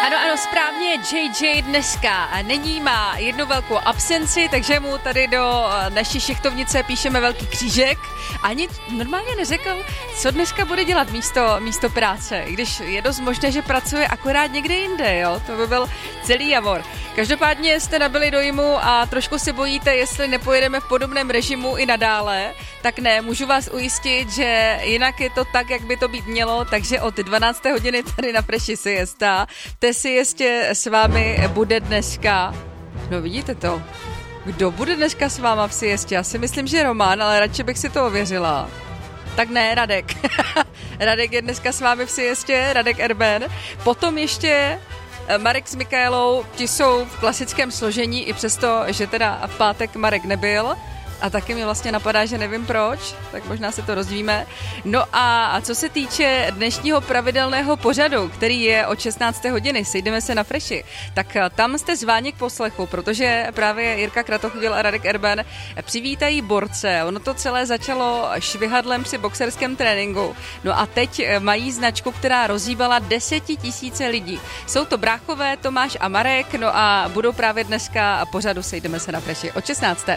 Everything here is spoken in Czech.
Ano, správně, JJ dneska není, má jednu velkou absenci, takže mu tady do naší šichtovnice píšeme velký křížek. Ani normálně neřekl, co dneska bude dělat místo práce, i když je dost možné, že pracuje akorát někde jinde, jo, to by byl celý javor. Každopádně jste nabili dojmu a trošku se bojíte, jestli nepojedeme v podobném režimu i nadále, tak ne, můžu vás ujistit, že jinak je to tak, jak by to být mělo, takže od 12. hodiny tady na Freši siesta. V siestě s vámi bude dneska, no vidíte to, kdo bude dneska s váma v siestě? Já si myslím, že Roman, ale radši bych si to ověřila. Tak ne, Radek. Radek je dneska s vámi v siestě, Radek Erben. Potom ještě Marek s Mikaelou, ti jsou v klasickém složení, i přesto, že teda v pátek Marek nebyl. A taky mi vlastně napadá, že nevím proč, tak možná se to dozvíme. No a co se týče dnešního pravidelného pořadu, který je od 16. hodiny, sejdeme se na Freši, tak tam jste zváni k poslechu, protože právě Jirka Kratochvíl a Radek Erben přivítají borce. Ono to celé začalo švihadlem při boxerském tréninku. No a teď mají značku, která rozhýbala 10 000 lidí. Jsou to bráchové Tomáš a Marek, no a budou právě dneska pořadu Sejdeme se na Freši od 16.